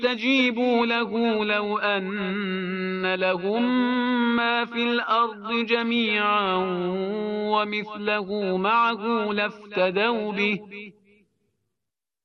استجيبوا له لو أن لهم ما في الأرض جميعا ومثله معه لافتدوا به